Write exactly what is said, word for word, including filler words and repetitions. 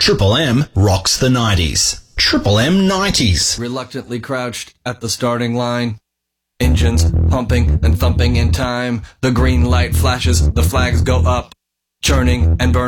Triple M rocks the nineties. Triple M nineties. Reluctantly crouched at the starting line. Engines pumping and thumping in time. The green light flashes, the flags go up. Churning and burning.